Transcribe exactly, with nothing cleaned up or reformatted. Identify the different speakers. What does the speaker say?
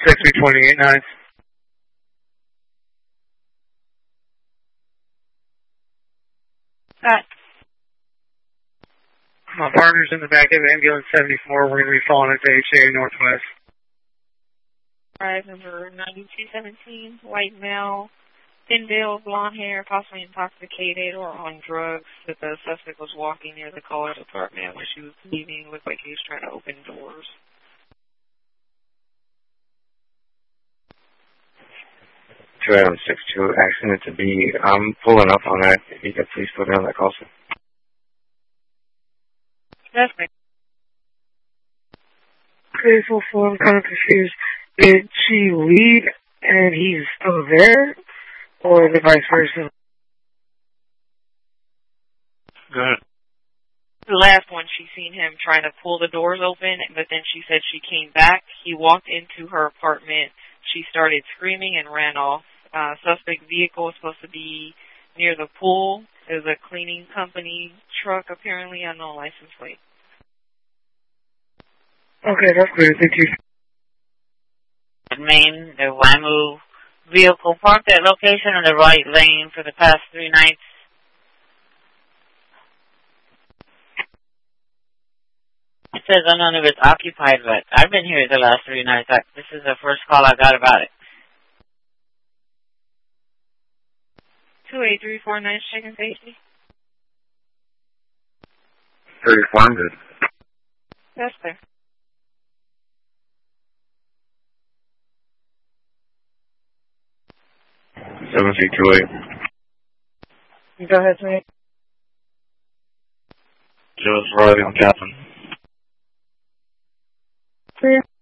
Speaker 1: six B twenty-eight nine.
Speaker 2: Got
Speaker 1: My partner's in the back of ambulance seventy-four. We're going to be following it to H A Northwest.
Speaker 2: Drive number ninety-two seventeen, white male, thin build, blonde hair, possibly intoxicated or on drugs. That the suspect was walking near the caller's apartment when she was leaving. Looked like he was trying to open doors.
Speaker 3: two Adam six two, accident to be. I'm pulling up on that. If you could please put me on that call, sir.
Speaker 2: That's me.
Speaker 1: Okay, so, so I'm kind of confused. Did she leave and he's still there? Or the vice versa?
Speaker 3: Go ahead.
Speaker 2: The last one, she seen him trying to pull the doors open, but then she said she came back. He walked into her apartment. She started screaming and ran off. Uh, suspect vehicle was supposed to be near the pool. It was a cleaning company truck, apparently, unknown license plate.
Speaker 1: Okay, that's clear. Thank you.
Speaker 4: Main, the W A M U vehicle parked at location on the right lane for the past three nights. It says unknown if it's occupied, but I've been here the last three nights. I, this is the first call I got about it.
Speaker 2: two eight three four nine, checking safety.
Speaker 3: thirty-four, I'm good.
Speaker 2: That's there.
Speaker 3: seven three two eight.
Speaker 1: Go ahead, mate.
Speaker 3: Joe's Riley on Kaplan.
Speaker 1: Clear.